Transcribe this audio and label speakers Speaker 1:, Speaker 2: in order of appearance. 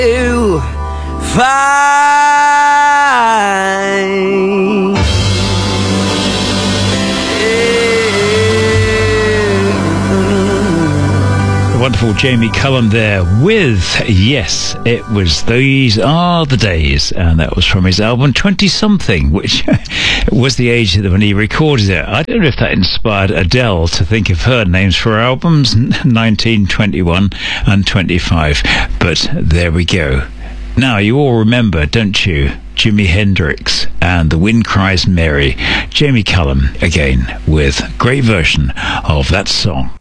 Speaker 1: Fine.
Speaker 2: The wonderful Jamie Cullum there with, yes, it was These Are the Days, and that was from his album 20-something, which was the age when he recorded it. I don't know if that inspired Adele to think of her names for her albums, 19, 21 and 25, but there we go. Now, you all remember, don't you, Jimi Hendrix and The Wind Cries Mary. Jamie Cullum again with a great version of that song.